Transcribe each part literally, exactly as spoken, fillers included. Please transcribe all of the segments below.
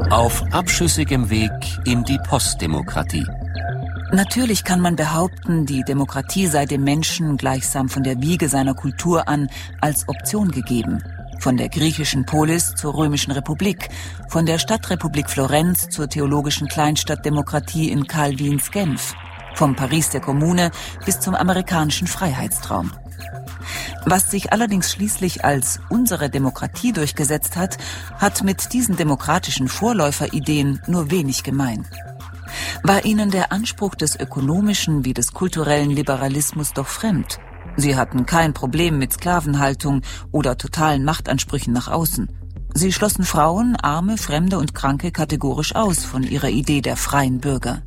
Auf abschüssigem Weg in die Postdemokratie. Natürlich kann man behaupten, die Demokratie sei dem Menschen gleichsam von der Wiege seiner Kultur an als Option gegeben. Von der griechischen Polis zur römischen Republik, von der Stadtrepublik Florenz zur theologischen Kleinstadtdemokratie in Calvins Genf, vom Paris der Kommune bis zum amerikanischen Freiheitstraum. Was sich allerdings schließlich als unsere Demokratie durchgesetzt hat, hat mit diesen demokratischen Vorläuferideen nur wenig gemein. War ihnen der Anspruch des ökonomischen wie des kulturellen Liberalismus doch fremd? Sie hatten kein Problem mit Sklavenhaltung oder totalen Machtansprüchen nach außen. Sie schlossen Frauen, Arme, Fremde und Kranke kategorisch aus von ihrer Idee der freien Bürger.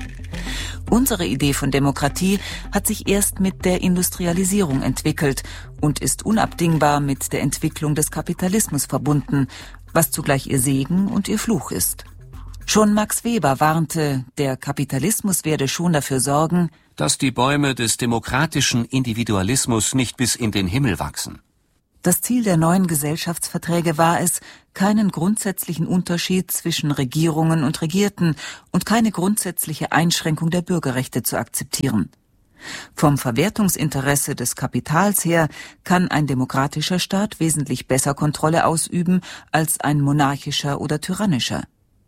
Unsere Idee von Demokratie hat sich erst mit der Industrialisierung entwickelt und ist unabdingbar mit der Entwicklung des Kapitalismus verbunden, was zugleich ihr Segen und ihr Fluch ist. Schon Max Weber warnte, der Kapitalismus werde schon dafür sorgen, dass die Bäume des demokratischen Individualismus nicht bis in den Himmel wachsen. Das Ziel der neuen Gesellschaftsverträge war es, keinen grundsätzlichen Unterschied zwischen Regierungen und Regierten und keine grundsätzliche Einschränkung der Bürgerrechte zu akzeptieren. Vom Verwertungsinteresse des Kapitals her kann ein demokratischer Staat wesentlich besser Kontrolle ausüben als ein monarchischer oder tyrannischer.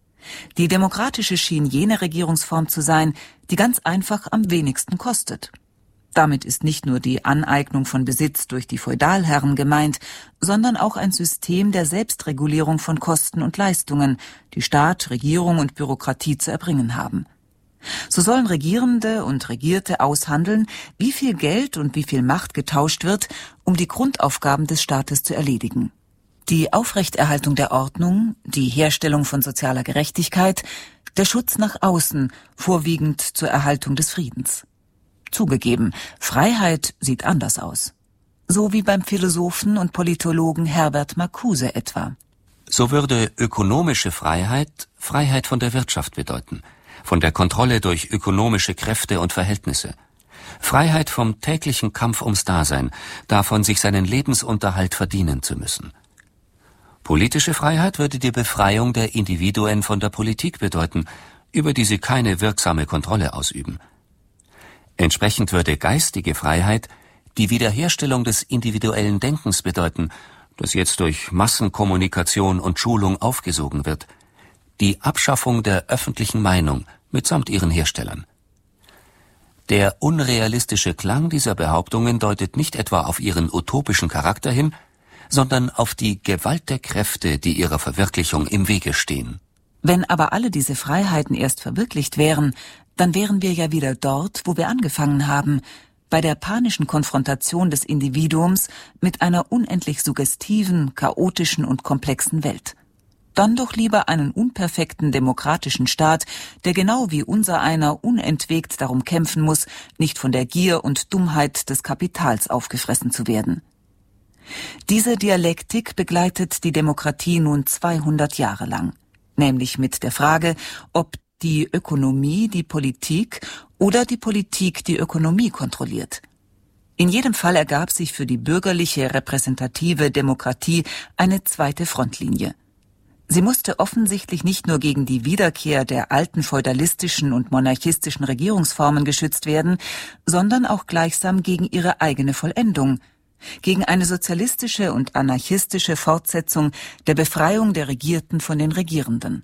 Die demokratische schien jene Regierungsform zu sein, die ganz einfach am wenigsten kostet. Damit ist nicht nur die Aneignung von Besitz durch die Feudalherren gemeint, sondern auch ein System der Selbstregulierung von Kosten und Leistungen, die Staat, Regierung und Bürokratie zu erbringen haben. So sollen Regierende und Regierte aushandeln, wie viel Geld und wie viel Macht getauscht wird, um die Grundaufgaben des Staates zu erledigen. Die Aufrechterhaltung der Ordnung, die Herstellung von sozialer Gerechtigkeit, der Schutz nach außen, vorwiegend zur Erhaltung des Friedens. Zugegeben, Freiheit sieht anders aus. So wie beim Philosophen und Politologen Herbert Marcuse etwa. So würde ökonomische Freiheit Freiheit von der Wirtschaft bedeuten, von der Kontrolle durch ökonomische Kräfte und Verhältnisse. Freiheit vom täglichen Kampf ums Dasein, davon sich seinen Lebensunterhalt verdienen zu müssen. Politische Freiheit würde die Befreiung der Individuen von der Politik bedeuten, über die sie keine wirksame Kontrolle ausüben. Entsprechend würde geistige Freiheit die Wiederherstellung des individuellen Denkens bedeuten, das jetzt durch Massenkommunikation und Schulung aufgesogen wird, die Abschaffung der öffentlichen Meinung mitsamt ihren Herstellern. Der unrealistische Klang dieser Behauptungen deutet nicht etwa auf ihren utopischen Charakter hin, sondern auf die Gewalt der Kräfte, die ihrer Verwirklichung im Wege stehen. Wenn aber alle diese Freiheiten erst verwirklicht wären, dann wären wir ja wieder dort, wo wir angefangen haben, bei der panischen Konfrontation des Individuums mit einer unendlich suggestiven, chaotischen und komplexen Welt. Dann doch lieber einen unperfekten demokratischen Staat, der genau wie unser einer unentwegt darum kämpfen muss, nicht von der Gier und Dummheit des Kapitals aufgefressen zu werden. Diese Dialektik begleitet die Demokratie nun zweihundert Jahre lang, nämlich mit der Frage, ob die Ökonomie die Politik oder die Politik die Ökonomie kontrolliert. In jedem Fall ergab sich für die bürgerliche repräsentative Demokratie eine zweite Frontlinie. Sie musste offensichtlich nicht nur gegen die Wiederkehr der alten feudalistischen und monarchistischen Regierungsformen geschützt werden, sondern auch gleichsam gegen ihre eigene Vollendung, gegen eine sozialistische und anarchistische Fortsetzung der Befreiung der Regierten von den Regierenden.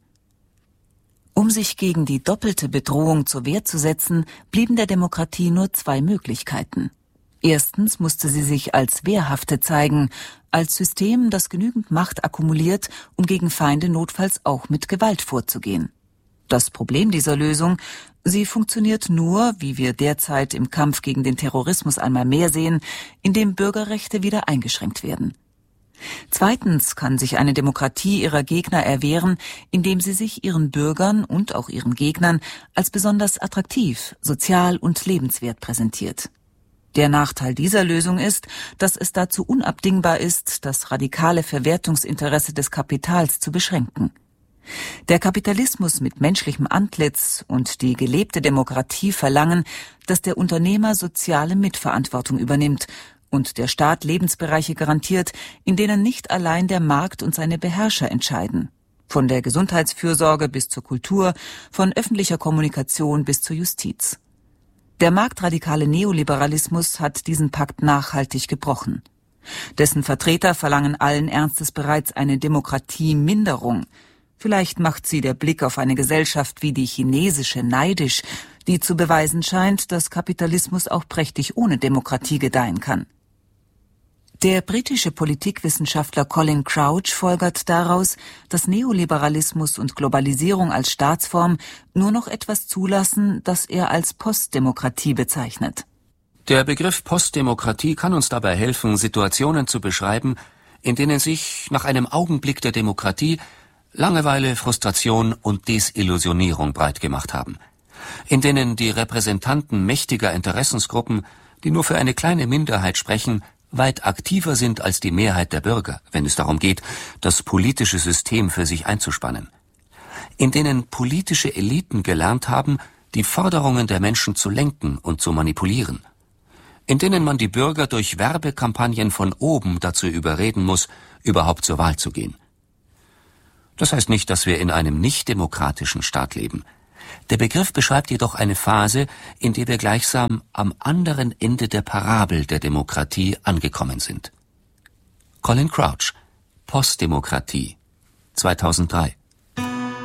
Um sich gegen die doppelte Bedrohung zur Wehr zu setzen, blieben der Demokratie nur zwei Möglichkeiten. Erstens musste sie sich als wehrhafte zeigen, als System, das genügend Macht akkumuliert, um gegen Feinde notfalls auch mit Gewalt vorzugehen. Das Problem dieser Lösung: sie funktioniert nur, wie wir derzeit im Kampf gegen den Terrorismus einmal mehr sehen, indem Bürgerrechte wieder eingeschränkt werden. Zweitens kann sich eine Demokratie ihrer Gegner erwehren, indem sie sich ihren Bürgern und auch ihren Gegnern als besonders attraktiv, sozial und lebenswert präsentiert. Der Nachteil dieser Lösung ist, dass es dazu unabdingbar ist, das radikale Verwertungsinteresse des Kapitals zu beschränken. Der Kapitalismus mit menschlichem Antlitz und die gelebte Demokratie verlangen, dass der Unternehmer soziale Mitverantwortung übernimmt und der Staat Lebensbereiche garantiert, in denen nicht allein der Markt und seine Beherrscher entscheiden. Von der Gesundheitsfürsorge bis zur Kultur, von öffentlicher Kommunikation bis zur Justiz. Der marktradikale Neoliberalismus hat diesen Pakt nachhaltig gebrochen. Dessen Vertreter verlangen allen Ernstes bereits eine Demokratieminderung. Vielleicht macht sie der Blick auf eine Gesellschaft wie die chinesische neidisch, die zu beweisen scheint, dass Kapitalismus auch prächtig ohne Demokratie gedeihen kann. Der britische Politikwissenschaftler Colin Crouch folgert daraus, dass Neoliberalismus und Globalisierung als Staatsform nur noch etwas zulassen, das er als Postdemokratie bezeichnet. Der Begriff Postdemokratie kann uns dabei helfen, Situationen zu beschreiben, in denen sich nach einem Augenblick der Demokratie Langeweile, Frustration und Desillusionierung breit gemacht haben, in denen die Repräsentanten mächtiger Interessensgruppen, die nur für eine kleine Minderheit sprechen, weit aktiver sind als die Mehrheit der Bürger, wenn es darum geht, das politische System für sich einzuspannen, in denen politische Eliten gelernt haben, die Forderungen der Menschen zu lenken und zu manipulieren, in denen man die Bürger durch Werbekampagnen von oben dazu überreden muss, überhaupt zur Wahl zu gehen. Das heißt nicht, dass wir in einem nicht-demokratischen Staat leben. Der Begriff beschreibt jedoch eine Phase, in der wir gleichsam am anderen Ende der Parabel der Demokratie angekommen sind. Colin Crouch, Postdemokratie, zweitausenddrei.